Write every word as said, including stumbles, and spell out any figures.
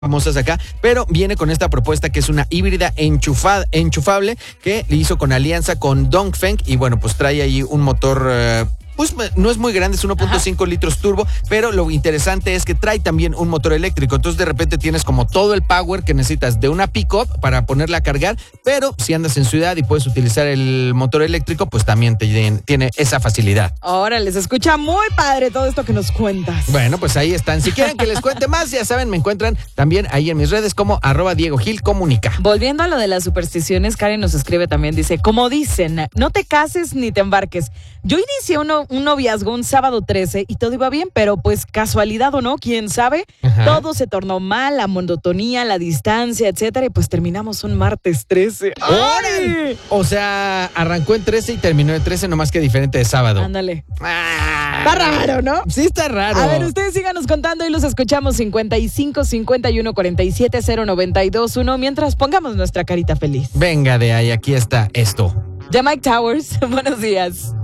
famosas acá, pero viene con esta propuesta que es una híbrida enchufada, enchufable que le hizo con alianza con Dongfeng y bueno, pues trae ahí un motor... Uh, Pues no es muy grande, es uno punto cinco litros turbo, pero lo interesante es que trae también un motor eléctrico. Entonces de repente tienes como todo el power que necesitas de una pick-up para ponerla a cargar, pero si andas en ciudad y puedes utilizar el motor eléctrico, pues también te, tiene esa facilidad. Órale, se escucha muy padre todo esto que nos cuentas. Bueno, pues ahí están. Si quieren que les cuente más, ya saben, me encuentran también ahí en mis redes como arroba Diego Gil Comunica. Volviendo a lo de las supersticiones, Karen nos escribe también, dice, como dicen, no te cases ni te embarques. Yo inicié uno, un noviazgo un sábado trece y todo iba bien, pero pues casualidad o no, quién sabe, Ajá. todo se tornó mal, la monotonía, la distancia, etcétera, y pues terminamos un martes trece. ¡Ay! O sea, arrancó en trece y terminó en trece, nomás que diferente de sábado. Ándale. Ah. Está raro, ¿no? Sí, está raro. A ver, ustedes síganos contando y los escuchamos cincuenta y cinco, cincuenta y uno, cuarenta y siete, cero noventa y dos, uno, mientras pongamos nuestra carita feliz. Venga de ahí, aquí está esto. De Mike Towers, buenos días.